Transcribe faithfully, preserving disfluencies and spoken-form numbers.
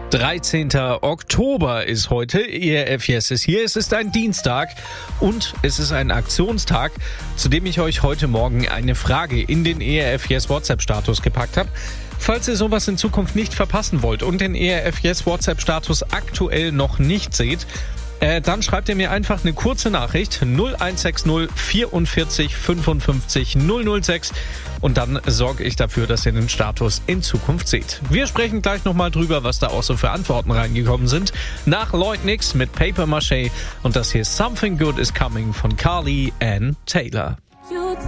dreizehnter Oktober ist heute, E R F Yes ist hier. Es ist ein Dienstag und es ist ein Aktionstag, zu dem ich euch heute Morgen eine Frage in den E R F Yes WhatsApp-Status gepackt habe. Falls ihr sowas in Zukunft nicht verpassen wollt und den E R F Yes WhatsApp-Status aktuell noch nicht seht, äh, dann schreibt ihr mir einfach eine kurze Nachricht null eins sechs null vierundvierzig fünfundfünfzig null null sechs und dann sorge ich dafür, dass ihr den Status in Zukunft seht. Wir sprechen gleich nochmal drüber, was da auch so für Antworten reingekommen sind. Nach Lloyd Nix mit Paper Maché und das hier ist Something Good Is Coming von Carly Ann Taylor.